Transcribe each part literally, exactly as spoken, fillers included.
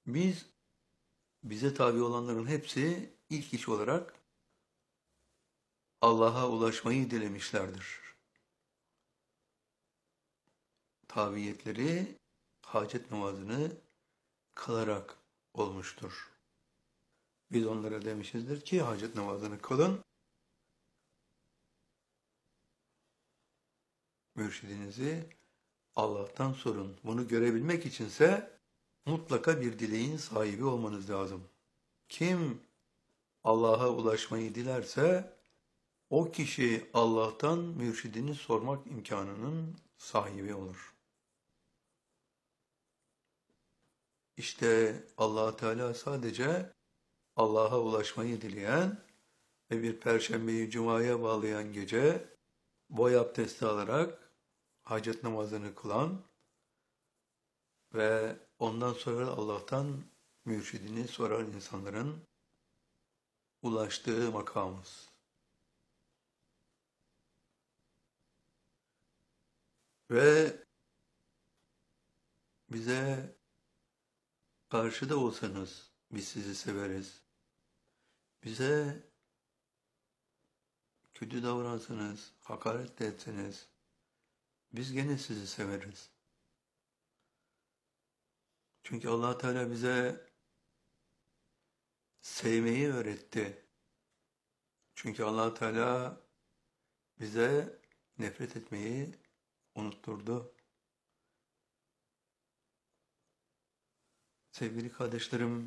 Biz, bize tabi olanların hepsi ilk iş olarak Allah'a ulaşmayı dilemişlerdir. Tabiyetleri hacet namazını kılarak olmuştur. Biz onlara demişizdir ki hacet namazını kılın, mürşidinizi Allah'tan sorun. Bunu görebilmek içinse mutlaka bir dileğin sahibi olmanız lazım. Kim Allah'a ulaşmayı dilerse o kişi Allah'tan mürşidini sormak imkanının sahibi olur. İşte Allah Teala sadece Allah'a ulaşmayı dileyen ve bir perşembeyi cumaya bağlayan gece boy abdesti alarak hacet namazını kılan ve ondan sonra Allah'tan mürşidini soran insanların ulaştığı makamız. Ve bize karşıda olsanız biz sizi severiz. Bize kötü davransanız, hakaret de etseniz biz gene sizi severiz. Çünkü Allah Teala bize sevmeyi öğretti. Çünkü Allah Teala bize nefret etmeyi unutturdu. Sevgili kardeşlerim,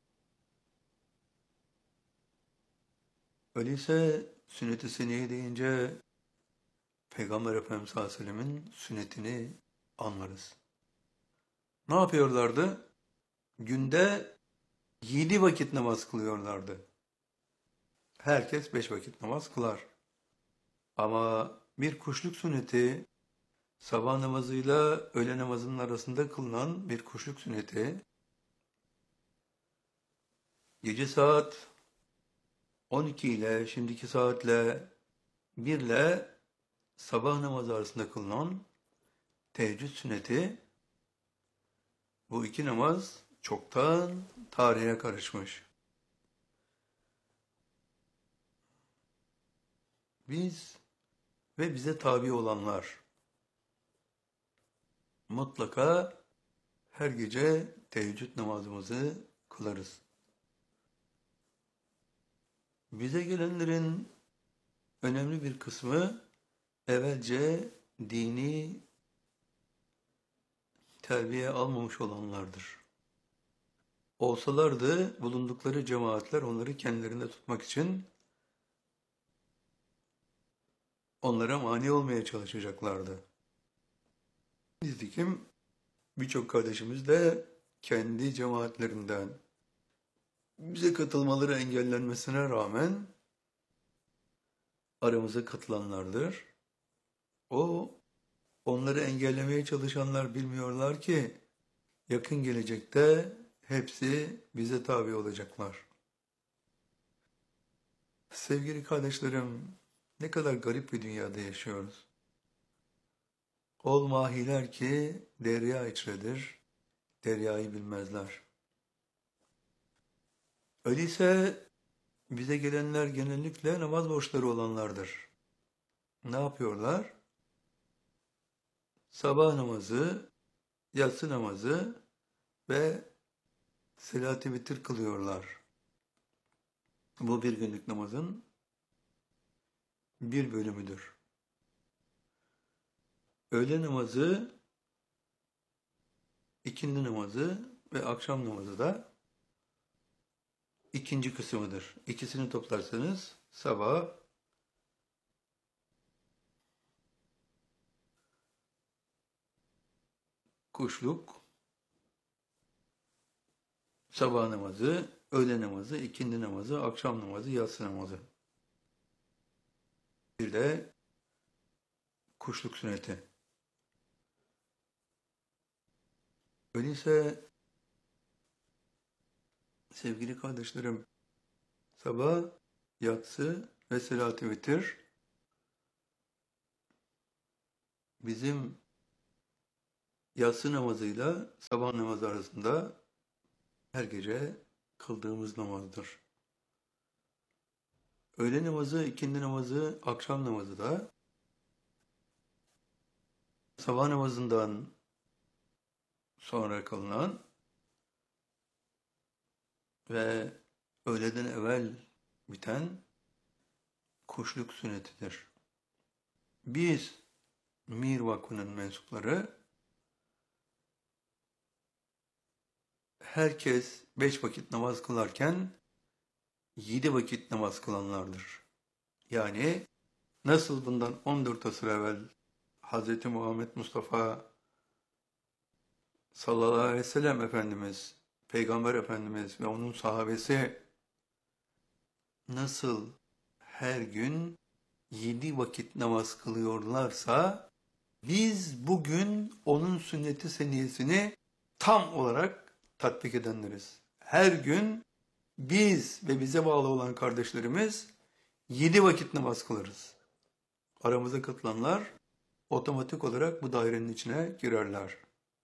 öyleyse sünnet-i seniye deyince Peygamber Efendimiz sallallahu aleyhi ve sellemin sünnetini anlarız. Ne yapıyorlardı? Günde yedi vakit namaz kılıyorlardı. Herkes beş vakit namaz kılar. Ama bir kuşluk sünneti, sabah namazıyla öğle namazının arasında kılınan bir kuşluk sünneti, gece saat on iki ile şimdiki saatle bir ile sabah namazı arasında kılınan teheccüd sünneti, bu iki namaz çoktan tarihe karışmış. Biz ve bize tabi olanlar mutlaka her gece teheccüd namazımızı kılarız. Bize gelenlerin önemli bir kısmı evvelce dini terbiye almamış olanlardır. Olsalardı bulundukları cemaatler onları kendilerinde tutmak için onlara mani olmaya çalışacaklardı. Nitekim birçok kardeşimiz de kendi cemaatlerinden bize katılmaları engellenmesine rağmen aramıza katılanlardır. O onları engellemeye çalışanlar bilmiyorlar ki yakın gelecekte hepsi bize tabi olacaklar. Sevgili kardeşlerim, ne kadar garip bir dünyada yaşıyoruz. Ol mahiler ki derya içredir, deryayı bilmezler. Öyleyse bize gelenler genellikle namaz borçları olanlardır. Ne yapıyorlar? Sabah namazı, yatsı namazı ve selat-ı vitir kılıyorlar. Bu bir günlük namazın bir bölümüdür. Öğle namazı, ikindi namazı ve akşam namazı da ikinci kısmıdır. İkisini toplarsanız sabah, kuşluk, sabah namazı, öğle namazı, ikindi namazı, akşam namazı, yatsı namazı. Bir de kuşluk sünneti. Öyleyse sevgili kardeşlerim, sabah, yatsı ve selat-ı vitir bizim yatsı namazıyla sabah namazı arasında her gece kıldığımız namazdır. Öğle namazı, ikindi namazı, akşam namazı da sabah namazından sonra kılınan ve öğleden evvel biten kuşluk sünnetidir. Biz Mir Vakfı'nın mensupları herkes beş vakit namaz kılarken yedi vakit namaz kılanlardır. Yani nasıl bundan on dört asır evvel Hz. Muhammed Mustafa sallallahu aleyhi ve sellem Efendimiz, Peygamber Efendimiz ve onun sahabesi nasıl her gün yedi vakit namaz kılıyorlarsa, biz bugün onun sünnet-i seniyesini tam olarak tatbik edenleriz. Her gün biz ve bize bağlı olan kardeşlerimiz yedi vakit namaz kılarız. Aramıza katılanlar otomatik olarak bu dairenin içine girerler.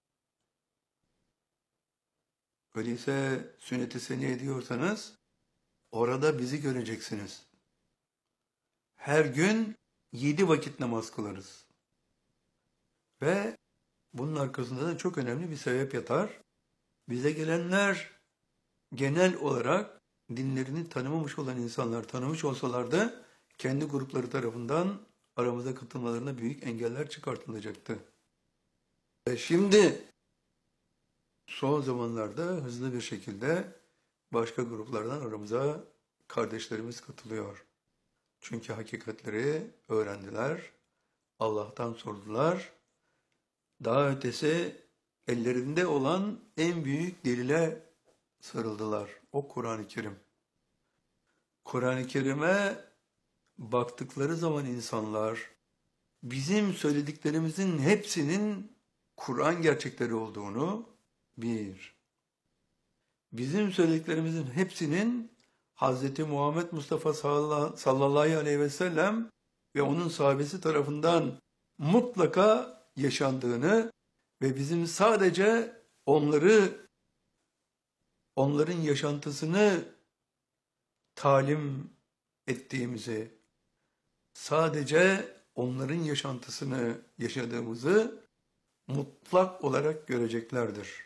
Öyleyse sünnet-i seniye diyorsanız orada bizi göreceksiniz. Her gün yedi vakit namaz kılarız. Ve bunun arkasında da çok önemli bir sebep yatar. Bize gelenler genel olarak dinlerini tanımamış olan insanlar, tanımış olsalardı kendi grupları tarafından aramıza katılmalarına büyük engeller çıkartılacaktı. Ve şimdi son zamanlarda hızlı bir şekilde başka gruplardan aramıza kardeşlerimiz katılıyor. Çünkü hakikatleri öğrendiler, Allah'tan sordular. Daha ötesi ellerinde olan en büyük delile sarıldılar. O Kur'an-ı Kerim. Kur'an-ı Kerim'e baktıkları zaman insanlar bizim söylediklerimizin hepsinin Kur'an gerçekleri olduğunu, bir, bizim söylediklerimizin hepsinin Hz. Muhammed Mustafa sallallahu aleyhi ve sellem ve onun sahabesi tarafından mutlaka yaşandığını ve bizim sadece onları, onların yaşantısını talim ettiğimizi, sadece onların yaşantısını yaşadığımızı mutlak olarak göreceklerdir.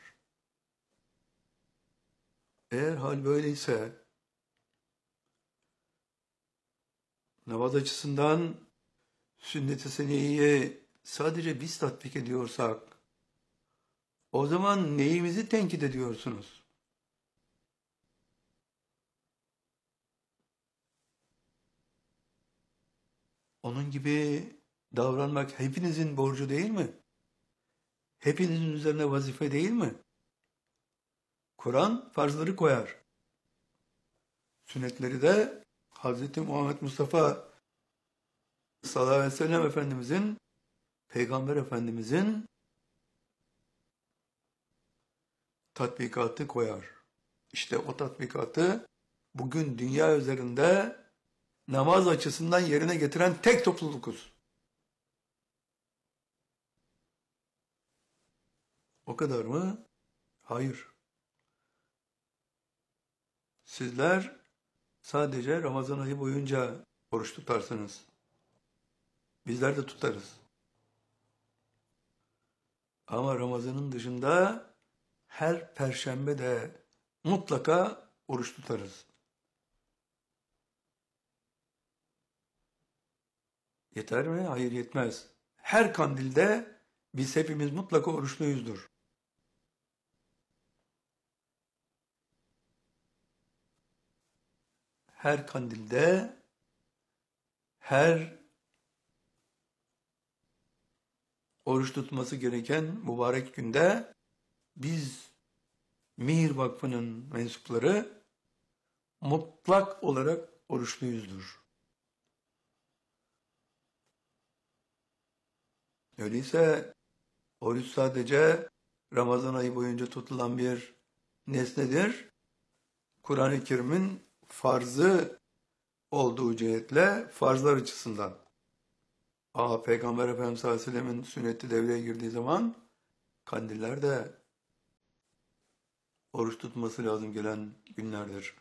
Eğer hal böyleyse, namaz açısından sünnet-i seniyeyi sadece biz tatbik ediyorsak, o zaman neyimizi tenkit ediyorsunuz? Onun gibi davranmak hepinizin borcu değil mi? Hepinizin üzerine vazife değil mi? Kur'an farzları koyar. Sünnetleri de Hz. Muhammed Mustafa sallallahu aleyhi ve sellem Efendimizin, Peygamber Efendimizin tatbikatı koyar. İşte o tatbikatı bugün dünya üzerinde namaz açısından yerine getiren tek toplulukuz. O kadar mı? Hayır. Sizler sadece Ramazan ayı boyunca oruç tutarsınız. Bizler de tutarız. Ama Ramazan'ın dışında her perşembe de mutlaka oruç tutarız. Yeter mi? Hayır, yetmez. Her kandilde biz hepimiz mutlaka oruçluyuzdur. Her kandilde, her oruç tutması gereken mübarek günde biz Mir Vakfı'nın mensupları mutlak olarak oruçluyuzdur. Öyleyse oruç sadece Ramazan ayı boyunca tutulan bir nesnedir. Kur'an-ı Kerim'in farzı olduğu cihetle farzlar açısından. Aa, Peygamber Efendimiz sallallahu aleyhi ve sellem'in sünneti devreye girdiği zaman kandiller de oruç tutması lazım gelen günlerdir.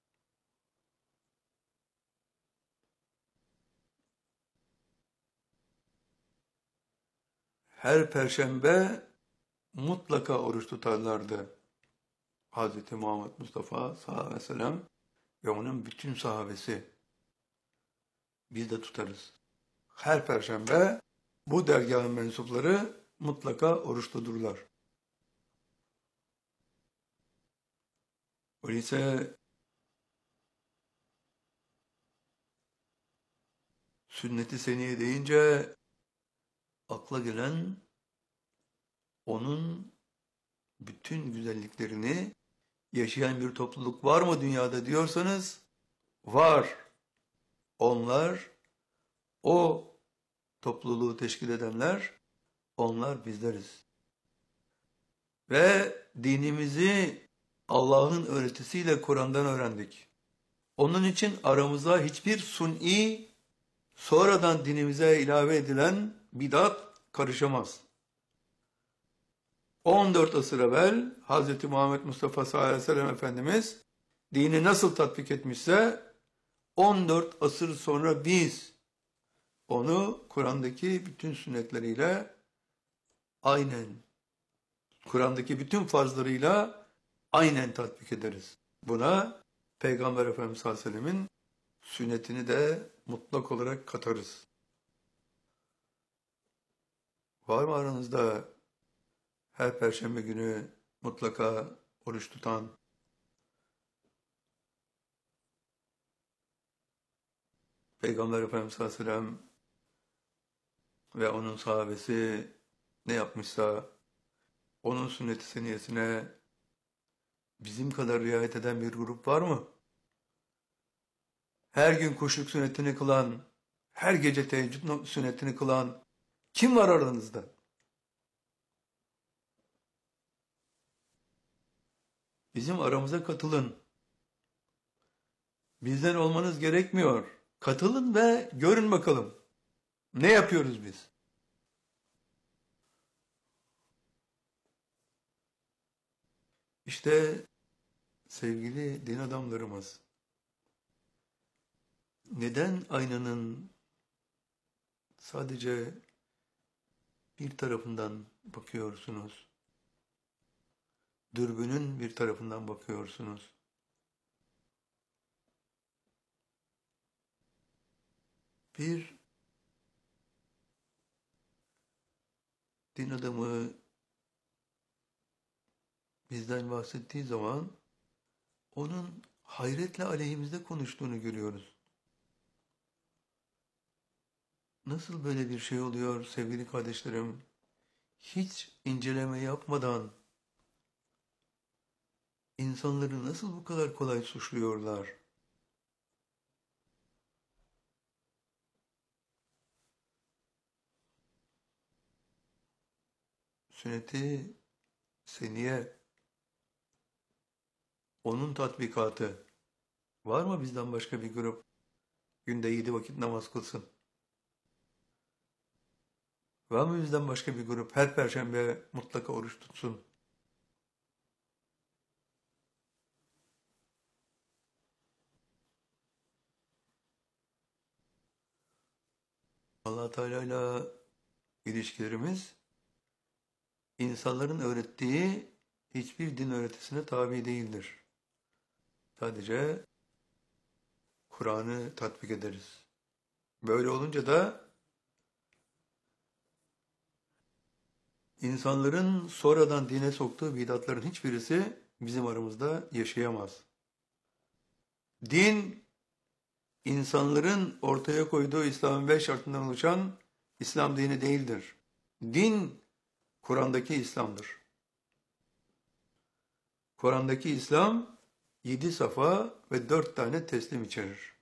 Her perşembe mutlaka oruç tutarlardı Hazreti Muhammed Mustafa sallallahu aleyhi ve sellem ve onun bütün sahabesi. Biz de tutarız. Her perşembe bu dergahın mensupları mutlaka oruç tuturlar. Öyleyse sünnet-i seniye deyince akla gelen onun bütün güzelliklerini yaşayan bir topluluk var mı dünyada diyorsanız var. Onlar, o topluluğu teşkil edenler, onlar bizleriz. Ve dinimizi Allah'ın öğretisiyle Kur'an'dan öğrendik. Onun için aramıza hiçbir suni, sonradan dinimize ilave edilen bidat karışamaz. on dört asır evvel Hz. Muhammed Mustafa sallallahu aleyhi ve sellem Efendimiz dini nasıl tatbik etmişse on dört asır sonra biz onu Kur'an'daki bütün sünnetleriyle aynen, Kur'an'daki bütün farzlarıyla aynen tatbik ederiz. Buna Peygamber Efendimiz sallallahu aleyhi ve sellemin sünnetini de mutlak olarak katarız. Var mı aranızda her perşembe günü mutlaka oruç tutan, Peygamber Efendimiz sallallahu aleyhi ve sellem ve onun sahabesi ne yapmışsa onun sünnet-i seniyesine bizim kadar riayet eden bir grup var mı? Her gün kuşluk sünnetini kılan, her gece teheccüd sünnetini kılan kim var aranızda? Bizim aramıza katılın. Bizden olmanız gerekmiyor. Katılın ve görün bakalım. Ne yapıyoruz biz? İşte sevgili din adamlarımız, neden aynanın sadece bir tarafından bakıyorsunuz? Dürbünün bir tarafından bakıyorsunuz. Bir din adamı bizden bahsettiği zaman onun hayretle aleyhimizde konuştuğunu görüyoruz. Nasıl böyle bir şey oluyor sevgili kardeşlerim? Hiç inceleme yapmadan insanları nasıl bu kadar kolay suçluyorlar? Sünnet-i seniye, onun tatbikatı. Var mı bizden başka bir grup günde yedi vakit namaz kılsın? Var mı bizden başka bir grup her perşembe mutlaka oruç tutsun? Allah Teala ile ilişkilerimiz insanların öğrettiği hiçbir din öğretisine tabi değildir. Sadece Kur'an'ı tatbik ederiz. Böyle olunca da insanların sonradan dine soktuğu bidatların hiçbirisi bizim aramızda yaşayamaz. Din, insanların ortaya koyduğu İslam'ın beş şartından oluşan İslam dini değildir. Din, Kur'an'daki İslam'dır. Kur'an'daki İslam, yedi safa ve dört tane teslim içerir.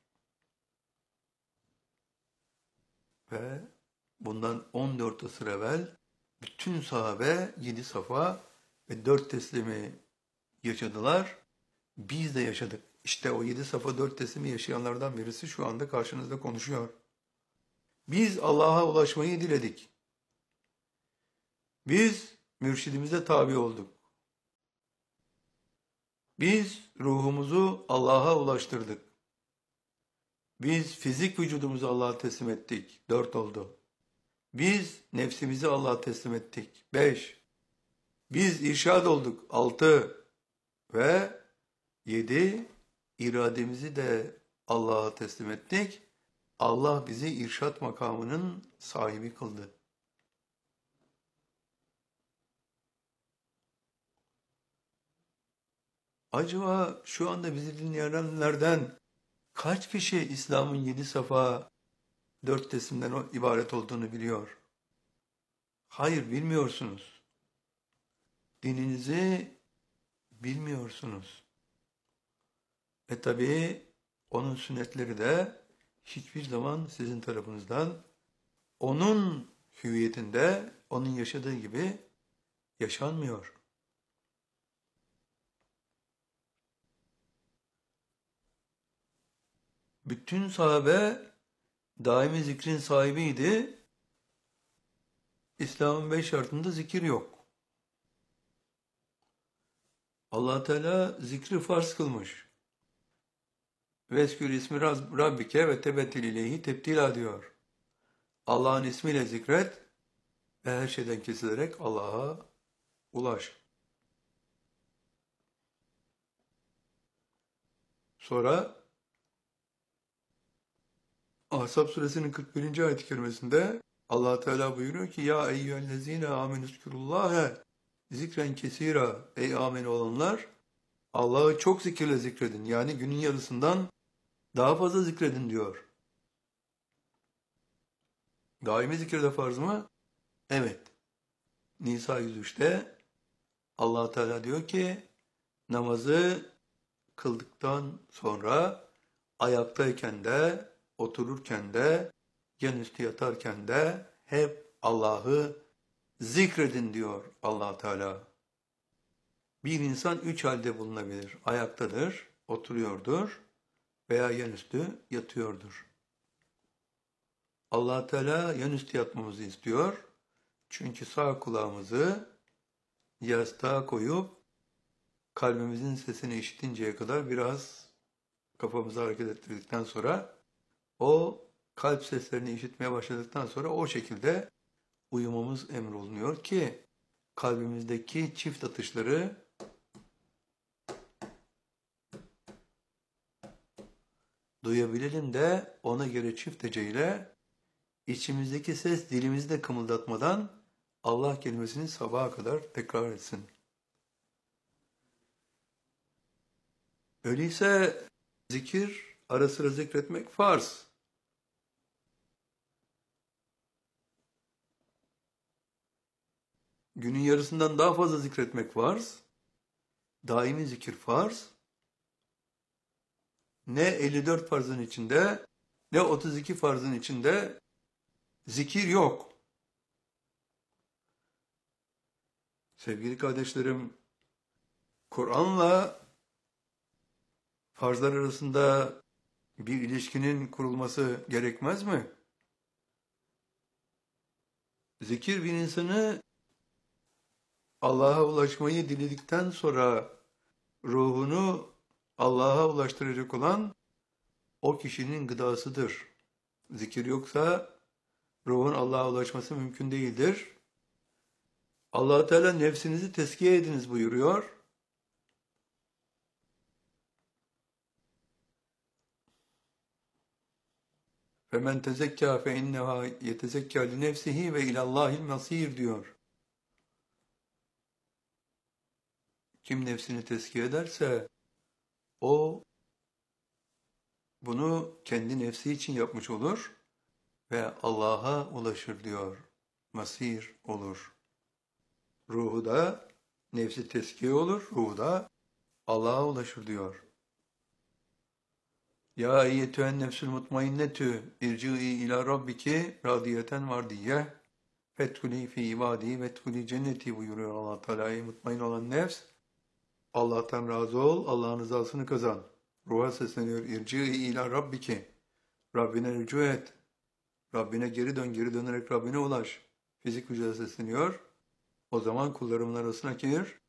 Ve bundan on dört asır evvel bütün sahabe yedi safa ve dört teslimi yaşadılar. Biz de yaşadık. İşte o yedi safa dört teslimi yaşayanlardan birisi şu anda karşınızda konuşuyor. Biz Allah'a ulaşmayı diledik. Biz mürşidimize tabi olduk. Biz ruhumuzu Allah'a ulaştırdık. Biz fizik vücudumuzu Allah'a teslim ettik. Dört oldu. Biz nefsimizi Allah'a teslim ettik. Beş. Biz irşad olduk. Altı. Ve yedi. İrademizi de Allah'a teslim ettik. Allah bizi irşat makamının sahibi kıldı. Acaba şu anda bizi dinleyenlerden kaç kişi İslam'ın yedi safa, dört tesimden ibaret olduğunu biliyor? Hayır, bilmiyorsunuz. Dininizi bilmiyorsunuz. E tabi onun sünnetleri de hiçbir zaman sizin tarafınızdan onun hüviyetinde, onun yaşadığı gibi yaşanmıyor. Bütün sahabe daimi zikrin sahibiydi. İslam'ın beş şartında zikir yok. Allah Teala zikri farz kılmış. Veskür ismi Rabbike ve tebettil ileyhi tebdila diyor. Allah'ın ismiyle zikret ve her şeyden kesilerek Allah'a ulaş. Sonra Ahzab suresinin kırk birinci ayet-i kerimesinde Allah Teala buyuruyor ki ya eyyühellezine amenüzkurullâhe zikren kesira, ey amin olanlar Allah'ı çok zikirle zikredin. Yani günün yarısından daha fazla zikredin diyor. Daimi zikir de farz mı? Evet. Nisa yüz üçte Allah Teala diyor ki namazı kıldıktan sonra ayaktayken de, otururken de, yan üstü yatarken de hep Allah'ı zikredin diyor Allah Teala. Bir insan üç halde bulunabilir. Ayaktadır, oturuyordur veya yan üstü yatıyordur. Allah Teala yan üstü yatmamızı istiyor. Çünkü sağ kulağımızı yastığa koyup kalbimizin sesini işitinceye kadar biraz kafamızı hareket ettirdikten sonra o kalp seslerini işitmeye başladıktan sonra o şekilde uyumamız emrolunuyor ki kalbimizdeki çift atışları duyabilelim de ona göre çift heceyle içimizdeki ses dilimizde kımıldatmadan Allah kelimesini sabaha kadar tekrar etsin. Öyleyse zikir, ara sıra zikretmek farz. Günün yarısından daha fazla zikretmek farz. Daimi zikir farz. Ne elli dört farzın içinde, ne otuz iki farzın içinde zikir yok. Sevgili kardeşlerim, Kur'an'la farzlar arasında bir ilişkinin kurulması gerekmez mi? Zikir bir insanı Allah'a ulaşmayı diledikten sonra ruhunu Allah'a ulaştıracak olan o kişinin gıdasıdır. Zikir yoksa ruhun Allah'a ulaşması mümkün değildir. Allah Teala nefsinizi tezkiye ediniz buyuruyor. فَمَنْ تَزَكَّى فَاِنَّهَا يَتَزَكَّى لِنَفْسِهِ ve ilallahil masir diyor. Kim nefsini tezkiye ederse o bunu kendi nefsi için yapmış olur ve Allah'a ulaşır diyor. Masir olur. Ruhu da nefsi tezkiye olur, ruhu da Allah'a ulaşır diyor. Ya eyyetühen nefsül mutmainnetü irci'i ila rabbiki radiyeten vardiyye fethuli fi ibadi vethuli cenneti buyuruyor Allah Teala'ya. Mutmain olan nefs, Allah'tan razı ol, Allah'ın rızasını kazan. Ruha sesleniyor. İrci'i ila rabbiki. Rabbine rücu et. Rabbine geri dön, geri dönerek Rabbine ulaş. Fizik vücuda sesleniyor. O zaman kullarımın arasına gir.